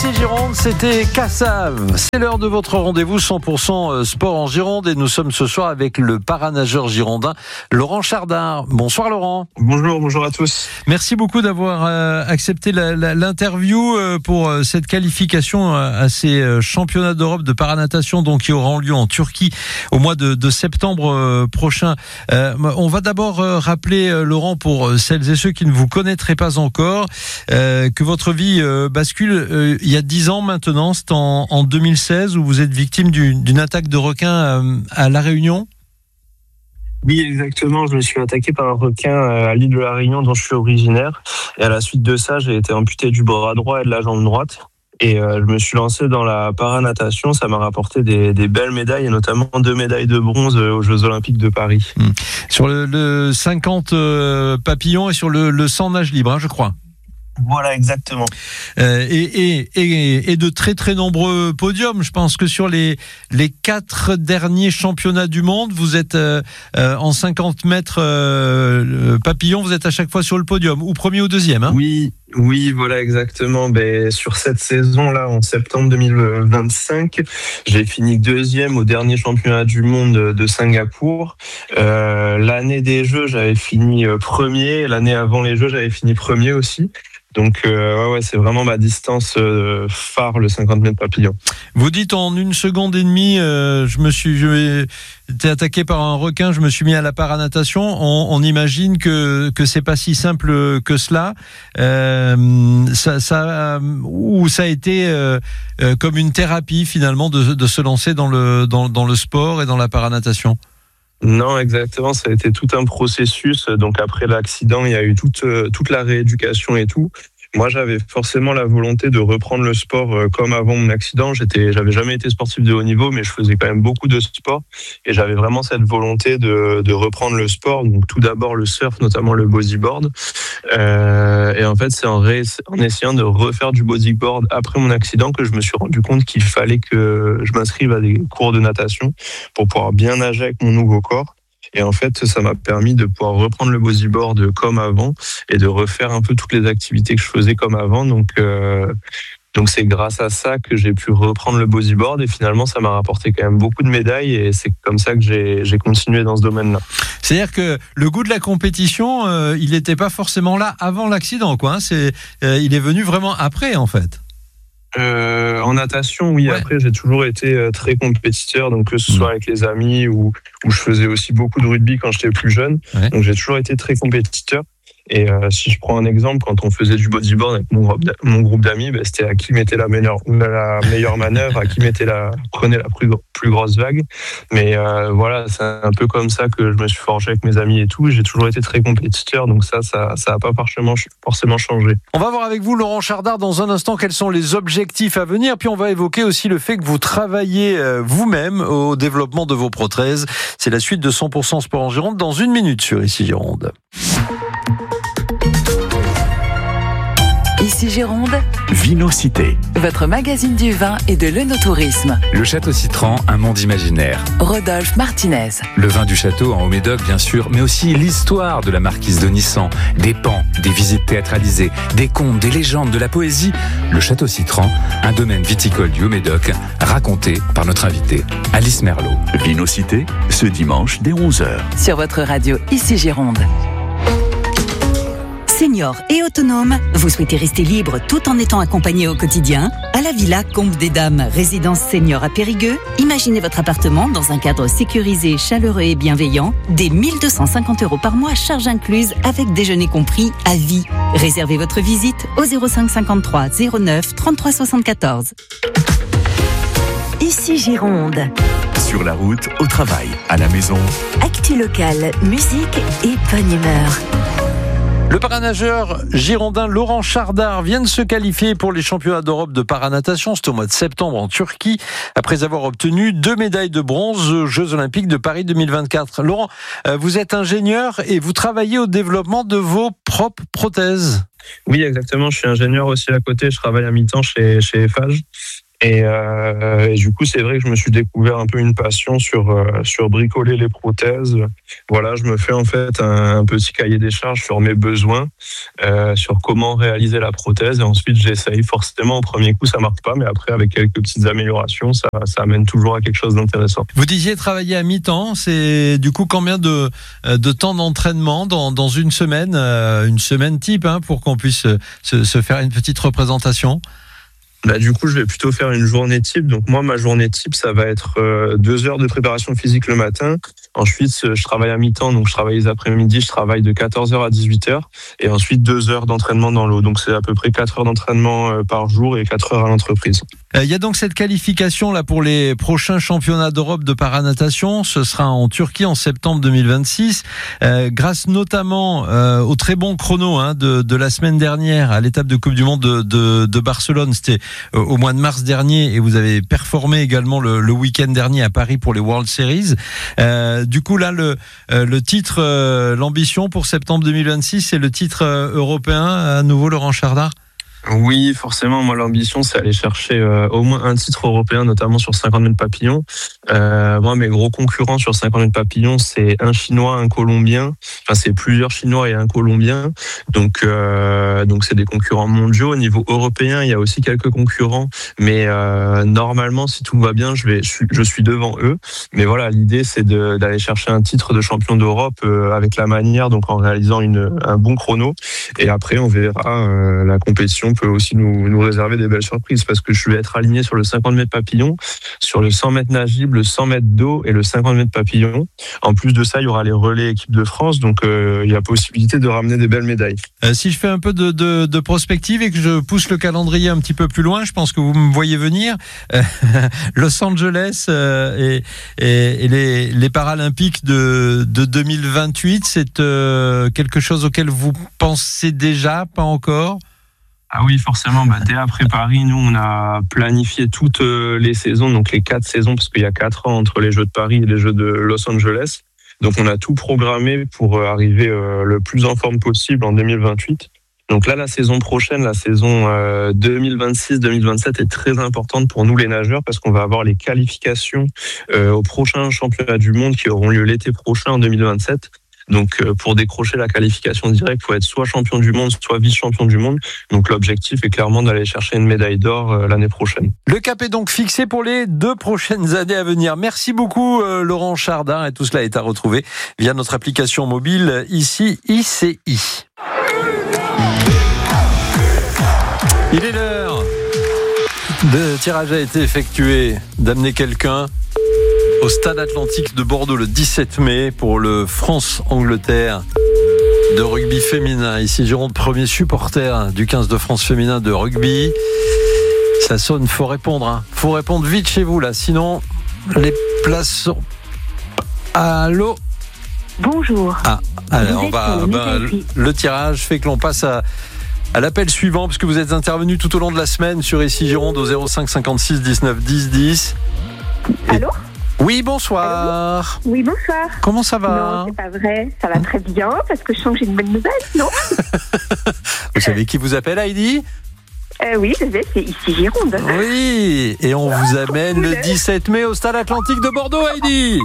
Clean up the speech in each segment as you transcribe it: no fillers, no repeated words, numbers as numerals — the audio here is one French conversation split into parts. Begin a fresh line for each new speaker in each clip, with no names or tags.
Ici Gironde, c'était Cassave. C'est l'heure de votre rendez-vous 100% sport en Gironde et nous sommes ce soir avec le paranageur girondin Laurent Chardard. Bonsoir Laurent.
Bonjour à tous.
Merci beaucoup d'avoir accepté l'interview pour cette qualification à ces championnats d'Europe de paranatation donc qui auront lieu en Turquie au mois de septembre prochain. On va d'abord rappeler Laurent pour celles et ceux qui ne vous connaîtraient pas encore que votre vie bascule il y a 10 ans maintenant, c'est en 2016 où vous êtes victime d'une attaque de requin à La Réunion.
Oui, exactement. Je me suis attaqué par un requin à l'île de La Réunion dont je suis originaire. Et à la suite de ça, j'ai été amputé du bras droit et de la jambe droite. Et je me suis lancé dans la paranatation. Ça m'a rapporté des belles médailles, et notamment 2 médailles de bronze aux Jeux Olympiques de Paris.
Sur le 50 papillons et sur le 100 nage libre, je crois.
Voilà, exactement.
Et de très très nombreux podiums. Je pense que sur les 4 derniers championnats du monde, vous êtes en 50 mètres papillon, vous êtes à chaque fois sur le podium, ou premier ou deuxième. Hein.
Oui, voilà, exactement. Sur cette saison-là, en septembre 2025, j'ai fini 2e au dernier championnat du monde de Singapour. L'année des Jeux, j'avais fini 1er. L'année avant les Jeux, j'avais fini 1er aussi. Donc, c'est vraiment ma distance phare, le 50 mètres papillon.
Vous dites en 1 seconde et demie, été attaqué par un requin, je me suis mis à la paranatation. On imagine que c'est pas si simple que cela. Ça a été comme une thérapie finalement de se lancer dans le sport et dans la paranatation.
Non, exactement. Ça a été tout un processus. Donc après l'accident, il y a eu toute la rééducation et tout. Moi, j'avais forcément la volonté de reprendre le sport comme avant mon accident. J'avais jamais été sportif de haut niveau, mais je faisais quand même beaucoup de sport. Et j'avais vraiment cette volonté de reprendre le sport. Donc tout d'abord le surf, notamment le bodyboard. Et en fait, c'est en essayant de refaire du bodyboard après mon accident que je me suis rendu compte qu'il fallait que je m'inscrive à des cours de natation pour pouvoir bien nager avec mon nouveau corps. Et en fait, ça m'a permis de pouvoir reprendre le bodyboard comme avant et de refaire un peu toutes les activités que je faisais comme avant. Donc c'est grâce à ça que j'ai pu reprendre le bodyboard et finalement, ça m'a rapporté quand même beaucoup de médailles et c'est comme ça que j'ai continué dans ce domaine-là.
C'est-à-dire que le goût de la compétition, il n'était pas forcément là avant l'accident, quoi. Il est venu vraiment après, en fait.
En natation, oui. Ouais. Après, j'ai toujours été très compétiteur, donc que ce soit avec les amis ou je faisais aussi beaucoup de rugby quand j'étais plus jeune. Ouais. Donc, j'ai toujours été très compétiteur. Et si je prends un exemple, quand on faisait du bodyboard avec mon groupe d'amis, c'était à qui mettait la meilleure manœuvre, à qui prenait la plus grosse vague. Mais voilà, c'est un peu comme ça que je me suis forgé avec mes amis et tout. J'ai toujours été très compétiteur, donc ça a pas forcément changé.
On va voir avec vous, Laurent Chardard, dans un instant, quels sont les objectifs à venir. Puis on va évoquer aussi le fait que vous travaillez vous-même au développement de vos prothèses. C'est la suite de 100% Sport en Gironde dans 1 minute sur Ici Gironde.
Ici Gironde,
Vinocité,
votre magazine du vin et de l'œnotourisme.
Le Château Citran, un monde imaginaire.
Rodolphe Martinez.
Le vin du château en Haut-Médoc, bien sûr, mais aussi l'histoire de la marquise de Nissan, des pans, des visites théâtralisées, des contes, des légendes, de la poésie. Le Château Citran, un domaine viticole du Haut-Médoc, raconté par notre invitée, Alice Merlot.
Vinocité, ce dimanche dès 11h.
Sur votre radio Ici Gironde.
Senior et autonome, vous souhaitez rester libre tout en étant accompagné au quotidien? À la Villa Combe des Dames, résidence senior à Périgueux, imaginez votre appartement dans un cadre sécurisé, chaleureux et bienveillant, dès 1 250 € par mois, charges incluses, avec déjeuner compris à vie. Réservez votre visite au 05 53 09 33 74.
Ici Gironde.
Sur la route, au travail, à la maison.
Actu locale, musique et bonne humeur.
Le paranageur girondin Laurent Chardard vient de se qualifier pour les championnats d'Europe de paranatation. C'était au mois de septembre en Turquie, après avoir obtenu 2 médailles de bronze aux Jeux Olympiques de Paris 2024. Laurent, vous êtes ingénieur et vous travaillez au développement de vos propres prothèses.
Oui, exactement. Je suis ingénieur aussi à côté. Je travaille à mi-temps chez Eiffage. Et du coup, c'est vrai que je me suis découvert un peu une passion sur bricoler les prothèses. Voilà, je me fais en fait un petit cahier des charges sur mes besoins, sur comment réaliser la prothèse. Et ensuite, j'essaye. Forcément, au premier coup, ça marche pas, mais après, avec quelques petites améliorations, ça amène toujours à quelque chose d'intéressant.
Vous disiez travailler à mi-temps. C'est du coup combien de temps d'entraînement dans une semaine type, pour qu'on puisse se faire une petite représentation?
Du coup, je vais plutôt faire une journée type. Donc moi, ma journée type, ça va être 2 heures de préparation physique le matin. Ensuite, je travaille à mi-temps, donc je travaille les après-midi, je travaille de 14h à 18h. Et ensuite, 2 heures d'entraînement dans l'eau. Donc c'est à peu près 4 heures d'entraînement par jour et 4 heures à l'entreprise.
Il y a donc cette qualification là pour les prochains championnats d'Europe de paranatation. Ce sera en Turquie en septembre 2026. Grâce notamment au très bon chrono de la semaine dernière à l'étape de Coupe du Monde de Barcelone. C'était au mois de mars dernier et vous avez performé également le week-end dernier à Paris pour les World Series. Du coup là le titre, l'ambition pour septembre 2026, c'est le titre européen à nouveau, Laurent Chardin?
Oui, forcément. Moi, l'ambition, c'est aller chercher au moins un titre européen, notamment sur 50 000 papillons. Moi, mes gros concurrents sur 50 000 papillons, c'est un Chinois, un Colombien. Enfin, c'est plusieurs Chinois et un Colombien. Donc, c'est des concurrents mondiaux. Au niveau européen, il y a aussi quelques concurrents. Mais normalement, si tout va bien, je suis devant eux. Mais voilà, l'idée, c'est d'aller chercher un titre de champion d'Europe avec la manière, donc en réalisant un bon chrono. Et après, on verra. La compétition peut aussi nous réserver des belles surprises parce que je vais être aligné sur le 50 mètres papillon, sur le 100 mètres nagible, le 100 mètres d'eau et le 50 mètres papillon. En plus de ça, il y aura les relais équipe de France, donc il y a possibilité de ramener des belles médailles.
Si je fais un peu de prospective et que je pousse le calendrier un petit peu plus loin, je pense que vous me voyez venir. Los Angeles et les Paralympiques de 2028, c'est quelque chose auquel vous pensez déjà, pas encore?
Ah oui, forcément. Dès après Paris, nous, on a planifié toutes les saisons, donc les 4 saisons, parce qu'il y a 4 ans entre les Jeux de Paris et les Jeux de Los Angeles. Donc, on a tout programmé pour arriver le plus en forme possible en 2028. Donc là, la saison prochaine, la saison 2026-2027 est très importante pour nous les nageurs parce qu'on va avoir les qualifications aux prochains championnats du monde qui auront lieu l'été prochain en 2027. Donc, pour décrocher la qualification directe, il faut être soit champion du monde, soit vice-champion du monde. Donc, l'objectif est clairement d'aller chercher une médaille d'or l'année prochaine.
Le cap est donc fixé pour les 2 prochaines années à venir. Merci beaucoup, Laurent Chardin. Et tout cela est à retrouver via notre application mobile ici, ICI. Il est l'heure. Le tirage a été effectué d'amener quelqu'un au Stade Atlantique de Bordeaux le 17 mai pour le France-Angleterre de rugby féminin. Ici Gironde, premier supporter du 15 de France féminin de rugby. Ça sonne, faut répondre. Faut répondre vite chez vous là, sinon les places sont... Allô ?
Bonjour.
Alors le tirage fait que l'on passe à l'appel suivant, parce que vous êtes intervenu tout au long de la semaine sur ici Gironde au 05 56 19 10 10.
Allô ?
Oui, bonsoir.
Oui, bonsoir.
Comment ça va ?
Non, c'est pas vrai. Ça va très bien, parce que je sens que j'ai une bonne nouvelle, non ?
Vous savez qui vous appelle, Heidi ?
Oui, c'est ici Gironde.
Oui, et on vous amène le 17 mai au Stade Atlantique de Bordeaux, Heidi.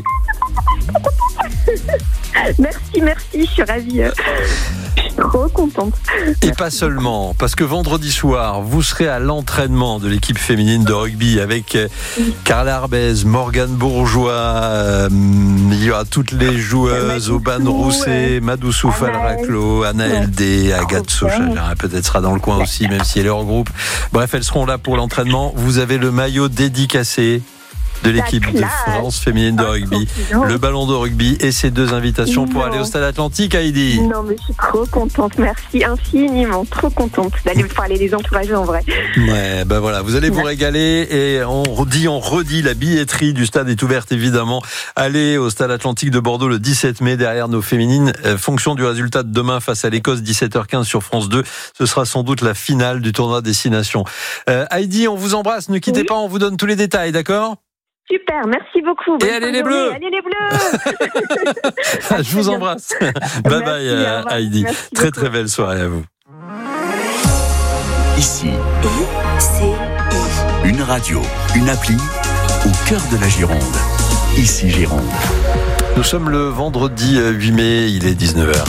Merci, je suis ravie. Je suis trop contente.
Et pas seulement, parce que vendredi soir, vous serez à l'entraînement de l'équipe féminine de rugby avec Carla Arbez, Morgane Bourgeois, il y aura toutes les joueuses, Aubane Rousset, Madoussou Falraclo, Anna LD, Agathe Socha, peut-être sera dans le coin aussi, même si elle est hors groupe. Bref, elles seront là pour l'entraînement. Vous avez le maillot dédicacé de l'équipe de France féminine de rugby, le ballon de rugby et ces 2 invitations pour aller au Stade Atlantique, Heidi.
Non, mais je suis trop contente, merci infiniment, trop contente d'aller pouvoir aller les encourager en vrai.
Ouais, voilà, vous allez vous régaler et on redit, la billetterie du stade est ouverte évidemment. Allez au Stade Atlantique de Bordeaux le 17 mai derrière nos féminines. Fonction du résultat de demain face à l'Écosse, 17h15 sur France 2, ce sera sans doute la finale du tournoi Destination. Heidi, on vous embrasse, ne quittez pas, on vous donne tous les détails, d'accord ?
Super, merci beaucoup.
Et allez les Bleus.
Allez les Bleus.
Je vous embrasse. Bye bye Heidi. Très très belle soirée à vous.
Ici.
ICI.
Une radio, une appli au cœur de la Gironde. Ici Gironde.
Nous sommes le vendredi 8 mai, il est 19h.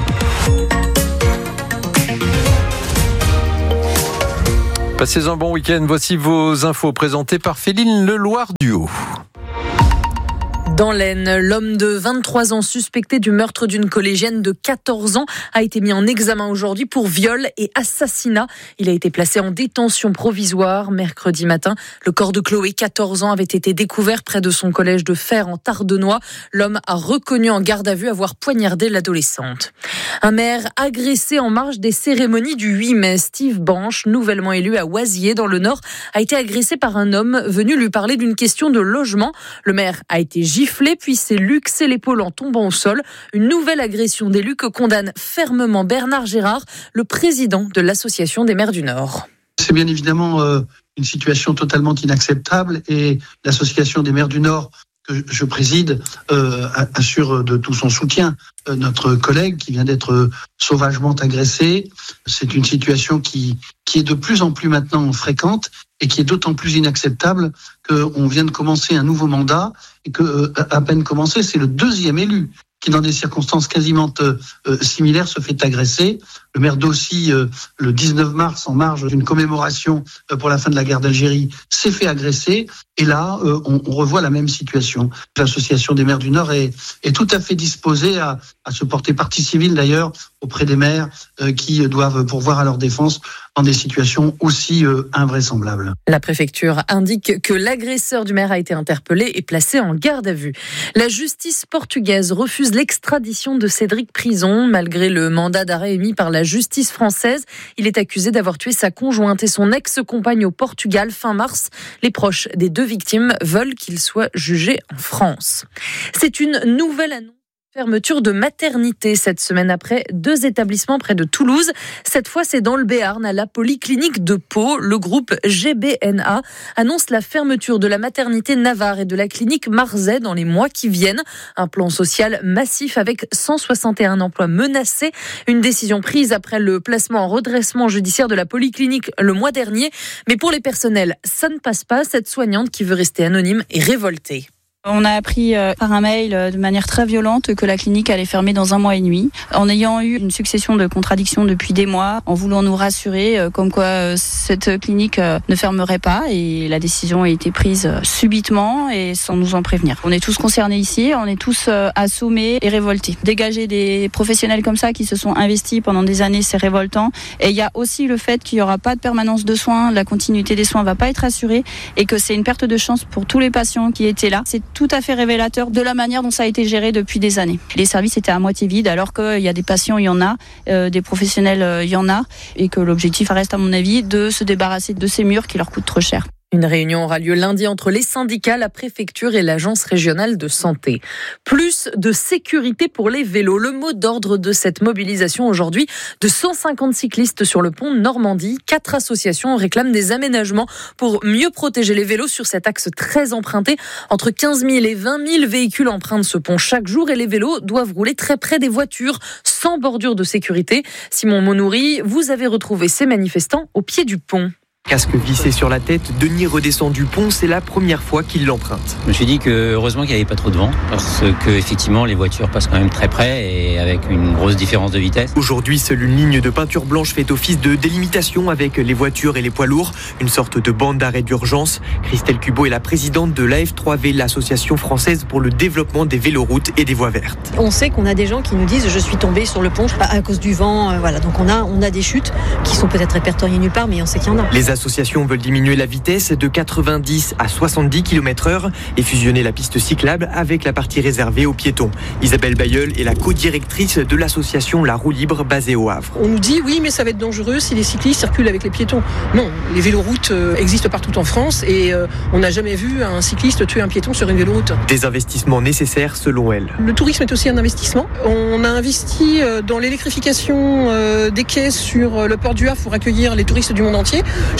Passez un bon week-end. Voici vos infos présentées par Féline Leloir-Duhaut.
Dans l'Aisne, l'homme de 23 ans suspecté du meurtre d'une collégienne de 14 ans a été mis en examen aujourd'hui pour viol et assassinat. Il a été placé en détention provisoire. Mercredi matin, le corps de Chloé, 14 ans, avait été découvert près de son collège de Fer en Tardenois. L'homme a reconnu en garde à vue avoir poignardé l'adolescente. Un maire agressé en marge des cérémonies du 8 mai. Steve Banche, nouvellement élu à Oisier dans le Nord, a été agressé par un homme venu lui parler d'une question de logement. Le maire a été giflé, puis s'est luxé l'épaule en tombant au sol. Une nouvelle agression d'élu que condamne fermement Bernard Gérard, le président de l'Association des maires du Nord.
C'est bien évidemment une situation totalement inacceptable et l'Association des maires du Nord que je préside assure de tout son soutien notre collègue qui vient d'être sauvagement agressé. C'est une situation qui est de plus en plus maintenant fréquente et qui est d'autant plus inacceptable qu'on vient de commencer un nouveau mandat et que, à peine commencé, c'est le deuxième élu qui, dans des circonstances quasiment similaires, se fait agresser. Le maire d'Aussy, le 19 mars, en marge d'une commémoration pour la fin de la guerre d'Algérie, s'est fait agresser. Et là, on revoit la même situation. L'Association des maires du Nord est tout à fait disposée à se porter partie civile, d'ailleurs, auprès des maires qui doivent pourvoir à leur défense dans des situations aussi invraisemblables.
La préfecture indique que l'agresseur du maire a été interpellé et placé en garde à vue. La justice portugaise refuse l'extradition de Cédric Prison. Malgré le mandat d'arrêt émis par la justice française, il est accusé d'avoir tué sa conjointe et son ex-compagne au Portugal fin mars. Les proches des deux victimes veulent qu'il soit jugé en France. C'est une nouvelle annonce. Fermeture de maternité cette semaine après 2 établissements près de Toulouse. Cette fois, c'est dans le Béarn, à la polyclinique de Pau. Le groupe GBNA annonce la fermeture de la maternité Navarre et de la clinique Marzay dans les mois qui viennent. Un plan social massif avec 161 emplois menacés. Une décision prise après le placement en redressement judiciaire de la polyclinique le mois dernier. Mais pour les personnels, ça ne passe pas. Cette soignante qui veut rester anonyme est révoltée.
On a appris par un mail de manière très violente que la clinique allait fermer dans 1 mois et demi. En ayant eu une succession de contradictions depuis des mois, en voulant nous rassurer comme quoi cette clinique ne fermerait pas, et la décision a été prise subitement et sans nous en prévenir. On est tous concernés ici, on est tous assommés et révoltés. Dégager des professionnels comme ça qui se sont investis pendant des années, c'est révoltant. Et il y a aussi le fait qu'il n'y aura pas de permanence de soins, la continuité des soins ne va pas être assurée et que c'est une perte de chance pour tous les patients qui étaient là. C'est tout à fait révélateur de la manière dont ça a été géré depuis des années. Les services étaient à moitié vides alors qu'il y a des patients, il y en a, des professionnels, il y en a, et que l'objectif reste à mon avis de se débarrasser de ces murs qui leur coûtent trop cher.
Une réunion aura lieu lundi entre les syndicats, la préfecture et l'agence régionale de santé. Plus de sécurité pour les vélos. Le mot d'ordre de cette mobilisation aujourd'hui de 150 cyclistes sur le pont de Normandie. 4 associations réclament des aménagements pour mieux protéger les vélos sur cet axe très emprunté. Entre 15 000 et 20 000 véhicules empruntent ce pont chaque jour et les vélos doivent rouler très près des voitures, sans bordure de sécurité. Simon Monoury, vous avez retrouvé ces manifestants au pied du pont.
Casque vissé sur la tête, Denis redescend du pont, c'est la première fois qu'il l'emprunte.
Je me suis dit que heureusement qu'il n'y avait pas trop de vent, parce que effectivement les voitures passent quand même très près et avec une grosse différence de vitesse.
Aujourd'hui, seule une ligne de peinture blanche fait office de délimitation avec les voitures et les poids lourds, une sorte de bande d'arrêt d'urgence. Christelle Cubot est la présidente de l'AF3V, l'association française pour le développement des véloroutes et des voies vertes.
On sait qu'on a des gens qui nous disent je suis tombé sur le pont à cause du vent, voilà. Donc on a des chutes qui sont peut-être répertoriées nulle part, mais on sait qu'il y en a.
Les associations veulent diminuer la vitesse de 90 à 70 km/h et fusionner la piste cyclable avec la partie réservée aux piétons. Isabelle Bayeul est la co-directrice de l'association La Roue Libre basée au Havre.
On nous dit oui, mais ça va être dangereux si les cyclistes circulent avec les piétons. Non, les véloroutes existent partout en France et on n'a jamais vu un cycliste tuer un piéton sur une véloroute.
Des investissements nécessaires selon elle.
Le tourisme est aussi un investissement. On a investi dans l'électrification des quais sur le port du Havre pour accueillir les touristes du monde entier.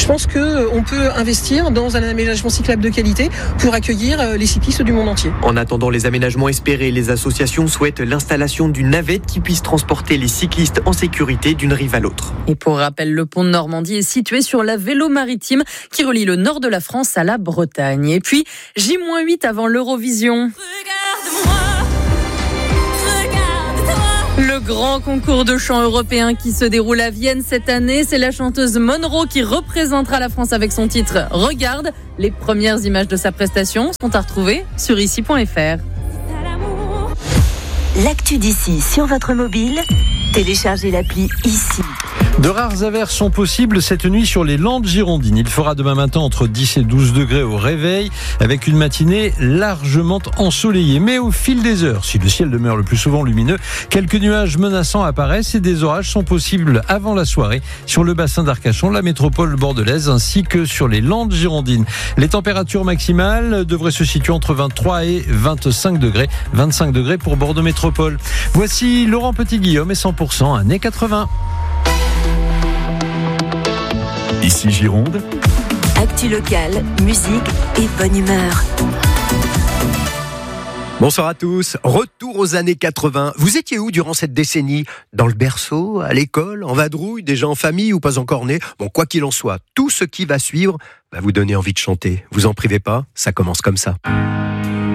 Je pense qu'on peut investir dans un aménagement cyclable de qualité pour accueillir les cyclistes du monde entier.
En attendant les aménagements espérés, les associations souhaitent l'installation d'une navette qui puisse transporter les cyclistes en sécurité d'une rive à l'autre.
Et pour rappel, le pont de Normandie est situé sur la Vélo maritime qui relie le nord de la France à la Bretagne. Et puis, J-8 avant l'Eurovision. Le grand concours de chant européen qui se déroule à Vienne cette année, c'est la chanteuse Monroe qui représentera la France avec son titre « Regarde ». Les premières images de sa prestation sont à retrouver sur ici.fr.
L'actu d'ici sur votre mobile, téléchargez l'appli Ici.
De rares averses sont possibles cette nuit sur les Landes girondines. Il fera demain matin entre 10 et 12 degrés au réveil, avec une matinée largement ensoleillée. Mais au fil des heures, si le ciel demeure le plus souvent lumineux, quelques nuages menaçants apparaissent et des orages sont possibles avant la soirée sur le bassin d'Arcachon, la métropole bordelaise, ainsi que sur les Landes girondines. Les températures maximales devraient se situer entre 23 et 25 degrés. 25 degrés pour Bordeaux Métropole. Voici Laurent Petit-Guillaume et 100% années 80.
Ici Gironde.
Actu locale, musique et bonne humeur.
Bonsoir à tous. Retour aux années 80. Vous étiez où durant cette décennie ? Dans le berceau, à l'école, en vadrouille, déjà en famille ou pas encore né ? Bon, quoi qu'il en soit, tout ce qui va suivre va vous donner envie de chanter. Vous en privez pas, ça commence comme ça.